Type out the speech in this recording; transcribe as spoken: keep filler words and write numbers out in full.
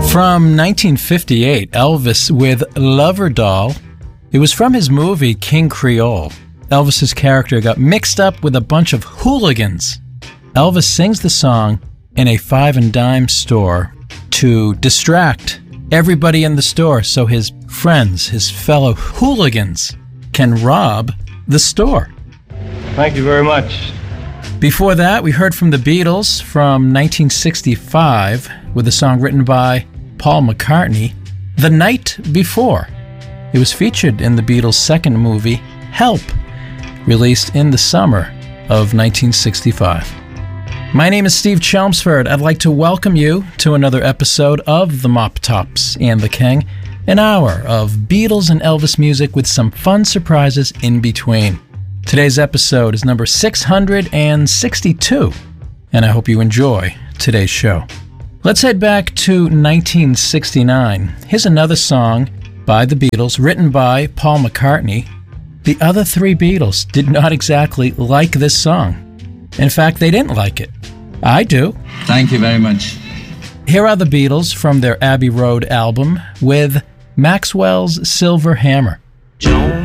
From nineteen fifty-eight, Elvis with Lover Doll. It was from his movie King Creole. Elvis's character got mixed up with a bunch of hooligans. Elvis sings the song in a five and dime store to distract everybody in the store so his friends, his fellow hooligans, can rob the store. Thank you very much. Before that, we heard from the Beatles from nineteen sixty-five with a song written by Paul McCartney, The Night Before. It was featured in the Beatles' second movie, Help, released in the summer of nineteen sixty-five. My name is Steve Chelmsford. I'd like to welcome you to another episode of The Mop Tops and the King, an hour of Beatles and Elvis music with some fun surprises in between. Today's episode is number six hundred sixty-two, and I hope you enjoy today's show. Let's head back to nineteen sixty-nine. Here's another song by the Beatles, written by Paul McCartney. The other three Beatles did not exactly like this song. In fact, they didn't like it. I do. Thank you very much. Here are the Beatles from their Abbey Road album with Maxwell's Silver Hammer. Joan